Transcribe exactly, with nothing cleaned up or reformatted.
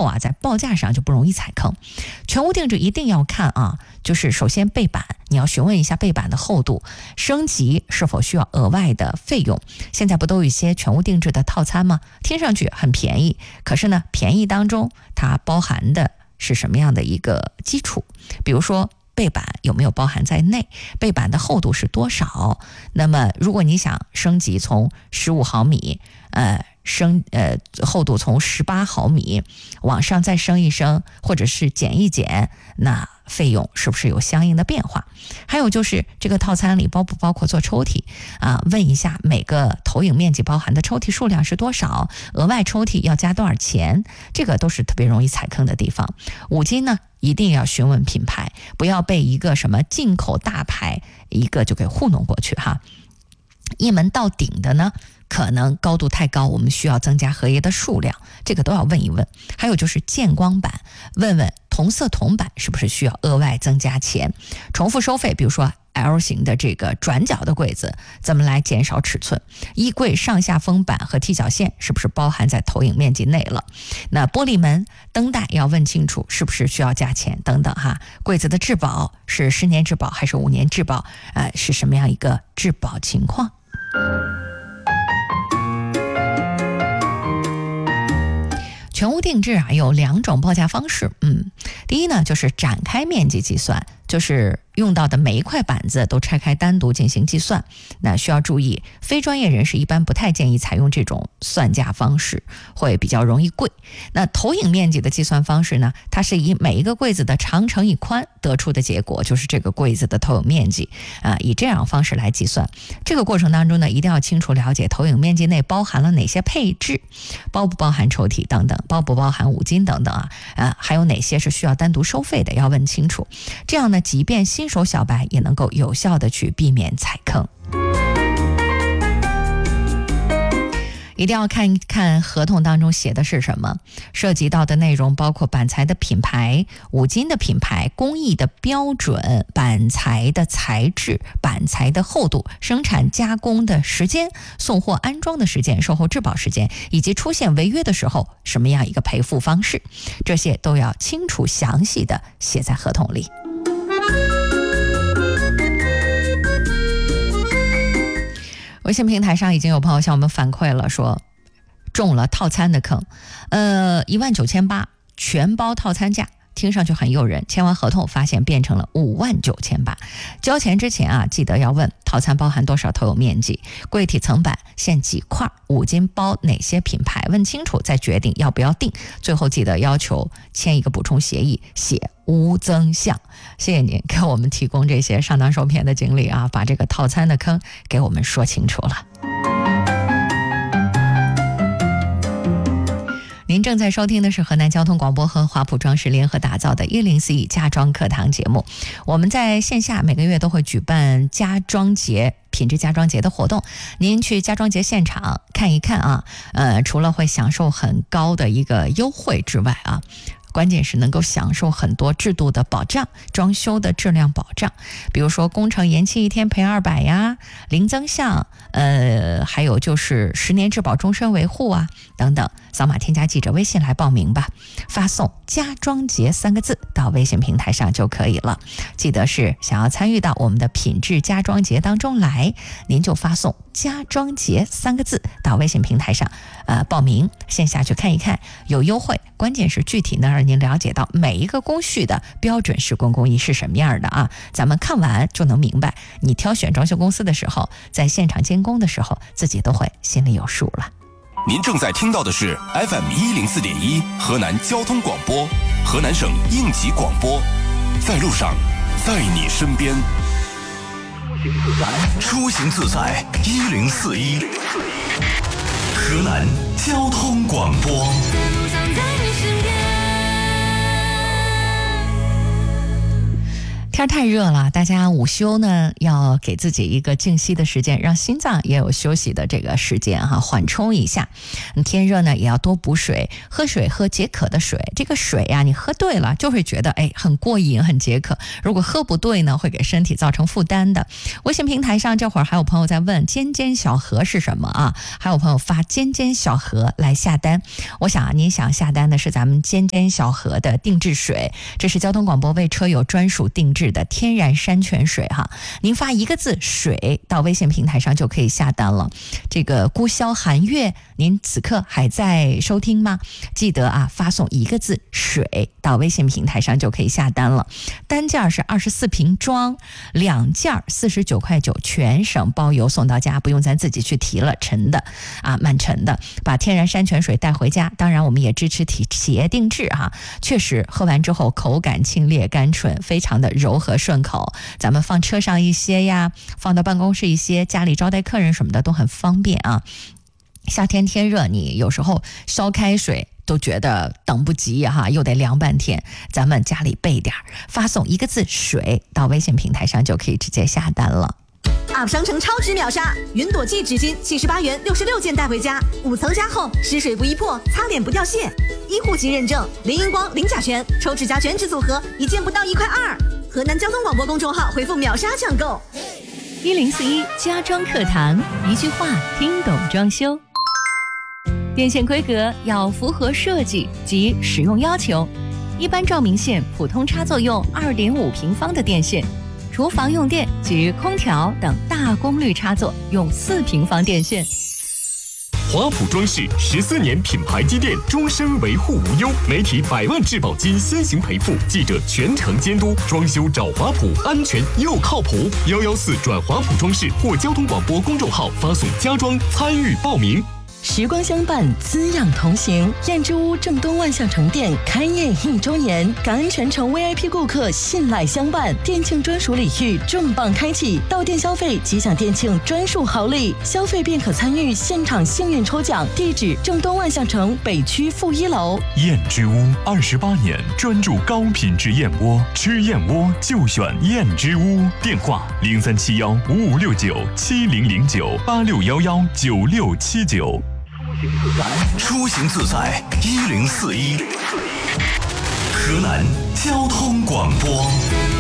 后啊，在报价上就不容易踩坑。全屋定制一定要看啊，就是首先背板，你要询问一下背板的厚度，升级是否需要额外的费用。现在不都有一些全屋定制的套餐吗？听上去很便宜，可是呢，便宜当中它包含的是什么样的一个基础？比如说背板有没有包含在内？背板的厚度是多少？那么如果你想升级从十五毫米，呃，升呃厚度从十八毫米往上再升一升，或者是减一减，那费用是不是有相应的变化？还有就是这个套餐里包不包括做抽屉啊？问一下每个投影面积包含的抽屉数量是多少？额外抽屉要加多少钱？这个都是特别容易踩坑的地方。五金呢，一定要询问品牌，不要被一个什么进口大牌一个就给糊弄过去哈。一门到顶的呢，可能高度太高，我们需要增加荷叶的数量，这个都要问一问。还有就是见光板，问问同色铜板是不是需要额外增加钱？重复收费，比如说 L 型的这个转角的柜子，怎么来减少尺寸？衣柜上下封板和踢脚线是不是包含在投影面积内了？那玻璃门、灯带要问清楚是不是需要加钱等等哈。柜子的质保是十年质保还是五年质保？呃，是什么样一个质保情况？全屋定制啊，有两种报价方式。嗯，第一呢，就是展开面积计算，就是用到的每一块板子都拆开单独进行计算。那需要注意，非专业人士一般不太建议采用这种算价方式，会比较容易贵。那投影面积的计算方式呢，它是以每一个柜子的长乘以宽得出的结果，就是这个柜子的投影面积啊，以这样方式来计算。这个过程当中呢，一定要清楚了解投影面积内包含了哪些配置，包不包含抽屉等等，包不包含五金等等啊，啊，还有哪些是需要单独收费的，要问清楚。这样呢，即便新手小白也能够有效的去避免踩坑。一定要看一看合同当中写的是什么，涉及到的内容包括板材的品牌、五金的品牌、工艺的标准、板材的材质、板材的厚度、生产加工的时间、送货安装的时间、售后质保时间，以及出现违约的时候什么样一个赔付方式，这些都要清楚详细的写在合同里。微信平台上已经有朋友向我们反馈了，说中了套餐的坑，呃，一万九千八全包套餐价，听上去很诱人，签完合同发现变成了五万九千八。交钱之前啊，记得要问套餐包含多少投影面积，柜体层板限几块，五金包哪些品牌，问清楚再决定要不要定。最后记得要求签一个补充协议，写无增项。谢谢您给我们提供这些上当受骗的经历啊，把这个套餐的坑给我们说清楚了。您正在收听的是河南交通广播和华普装饰联合打造的一零四一家装课堂节目。我们在线下每个月都会举办家装节、品质家装节的活动，您去家装节现场看一看啊，呃，除了会享受很高的一个优惠之外啊，关键是能够享受很多制度的保障，装修的质量保障，比如说工程延期一天赔二百呀，零增项，呃，还有就是十年质保终身维护啊等等。扫码添加记者微信来报名吧，发送家装节三个字到微信平台上就可以了。记得是想要参与到我们的品质家装节当中来，您就发送家装节三个字到微信平台上呃，报名，线下去看一看，有优惠，关键是具体能让您了解到每一个工序的标准施工工艺是什么样的啊，咱们看完就能明白，你挑选装修公司的时候，在现场监工的时候，自己都会心里有数了。 您正在听到的是 F M 一零四点一河南交通广播，河南省应急广播，在路上，在你身边。出行自在一零四一，河南交通广播。 跳天太热了，大家午休呢要给自己一个静息的时间，让心脏也有休息的这个时间哈，缓冲一下。天热呢也要多补水，喝水喝解渴的水。这个水呀、啊，你喝对了就会觉得哎很过瘾很解渴，如果喝不对呢，会给身体造成负担的。微信平台上这会儿还有朋友在问尖尖小盒是什么啊？还有朋友发尖尖小盒来下单。我想啊，您想下单的是咱们尖尖小盒的定制水，这是交通广播为车友专属定制的天然山泉水哈，您发一个字水到微信平台上就可以下单了。这个孤萧寒月，您此刻还在收听吗？记得啊，发送一个字水到微信平台上就可以下单了。单件是二十四瓶装，两件四十九块九，全省包邮送到家，不用咱自己去提了，沉的啊，蛮沉的。把天然山泉水带回家，当然我们也支持企企业定制哈，确实喝完之后口感清冽甘醇，非常的柔和顺口。咱们放车上一些呀，放到办公室一些，家里招待客人什么的都很方便啊。夏天天热，你有时候烧开水都觉得等不及哈，又得凉半天，咱们家里备点，发送一个字水到微信平台上就可以直接下单了。 U P 商城超值秒杀，云朵记纸巾七十八元六十六件带回家，五层加厚，湿水不易破，擦脸不掉屑，医护级认证，零荧光零甲醛，抽指甲全脂组合一件不到一块二。河南交通广播公众号回复秒杀抢购。 一零四一家装课堂，一句话听懂装修。电线规格要符合设计及使用要求，一般照明线普通插座用二点五平方的电线，厨房用电及空调等大功率插座用四平方电线。 华普装饰十四年品牌积淀，终身维护无忧，媒体百万质保金先行赔付，记者全程监督，装修找华普，安全又靠谱。幺幺四转华普装饰或交通广播公众号发送家装参与报名。 时光相伴，滋养同行。燕之屋正东万象城店开业一周年，感恩全城 V I P 顾客信赖相伴，店庆专属礼遇重磅开启，到店消费即享店庆专属好礼，消费便可参与现场幸运抽奖。地址正东万象城北区负一楼。 燕之屋二十八年专注高品质燕窝，吃燕窝就选燕之屋。电话零三七幺五五六九七零零九八六幺幺九六七九。 出行自在一零四一，河南交通广播。